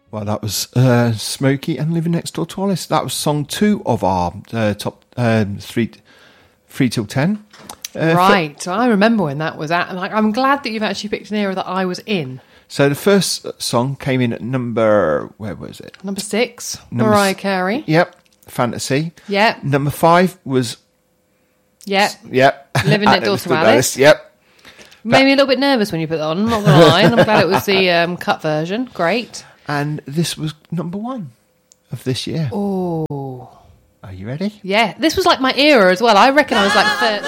Well, that was Smokey and Living Next Door to Alice. That was song 2 of our top 3 till 10. Right. I remember when that was at. Like, I'm glad that you've actually picked an era that I was in. So the first song came in at number... Where was it? Number 6, Mariah Carey. Yep. Fantasy. Yep. Number 5 was... Yep. Yep. Living Next Door to Alice. Yep. Made me a little bit nervous when you put that on, I'm not going to lie. I'm glad it was the cut version. Great. And this was number 1 of this year. Oh. Are you ready? Yeah. This was like my era as well. I reckon I was like 30.